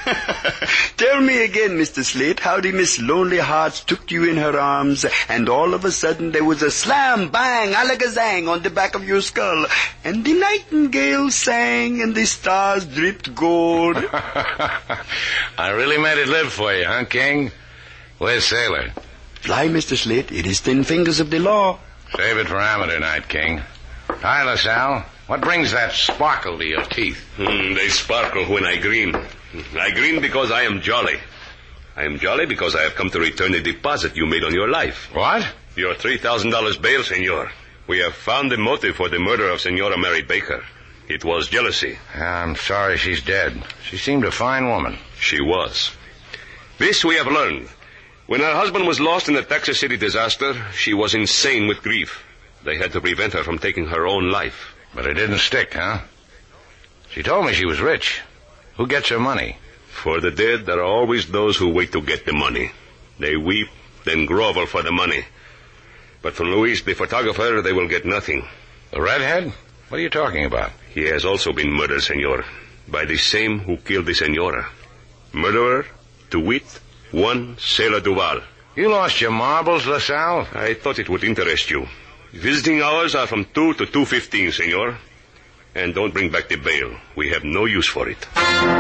Tell me again, Mr. Slate, how the Miss Lonely Hearts took you in her arms, and all of a sudden there was a slam, bang, alakazang on the back of your skull, and the nightingale sang, and the stars dripped gold. I really made it live for you, huh, King? Where's Sailor? Fly, Mr. Slate. It is 10 fingers of the law. Save it for amateur night, King. Hi, LaSalle. What brings that sparkle to your teeth? They sparkle when I grin. I grin because I am jolly. I am jolly because I have come to return the deposit you made on your life. What? Your $3,000 bail, senor. We have found the motive for the murder of Senora Mary Baker. It was jealousy. I'm sorry she's dead. She seemed a fine woman. She was. This we have learned. When her husband was lost in the Texas City disaster, she was insane with grief. They had to prevent her from taking her own life. But it didn't stick, huh? She told me she was rich. Who gets her money? For the dead, there are always those who wait to get the money. They weep, then grovel for the money. But from Luis, the photographer, they will get nothing. The redhead? What are you talking about? He has also been murdered, senor, by the same who killed the senora. Murderer, to wit, one Sailor Duval. You lost your marbles, LaSalle? I thought it would interest you. Visiting hours are from 2 to 2:15, senor. And don't bring back the bail. We have no use for it.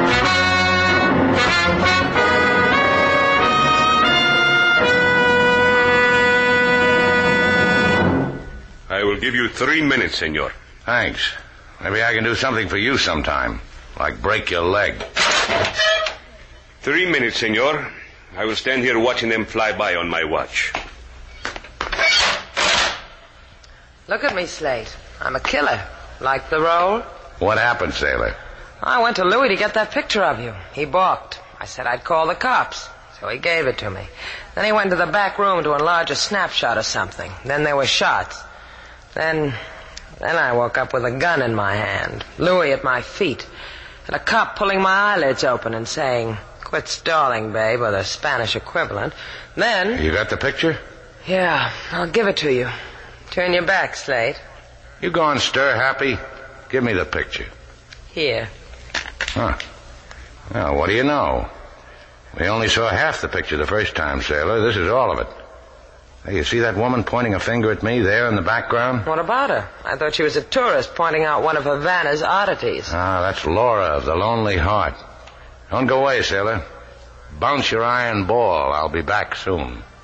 I will give you 3 minutes, senor. Thanks. Maybe I can do something for you sometime. Like break your leg. 3 minutes, senor. I will stand here watching them fly by on my watch. Look at me, Slate. I'm a killer. Like the role? What happened, Sailor? I went to Louis to get that picture of you. He balked. I said I'd call the cops. So he gave it to me. Then he went to the back room to enlarge a snapshot of something. Then there were shots. Then I woke up with a gun in my hand. Louis at my feet. And a cop pulling my eyelids open and saying, "Quit stalling, babe," or the Spanish equivalent. Then... You got the picture? Yeah, I'll give it to you. Turn your back, Slate. You gone stir happy? Give me the picture. Here. Huh. Well, what do you know? We only saw half the picture the first time, Sailor. This is all of it. Hey, you see that woman pointing a finger at me there in the background? What about her? I thought she was a tourist pointing out one of Havana's oddities. Ah, that's Laura of the Lonely Heart. Don't go away, Sailor. Bounce your iron ball. I'll be back soon.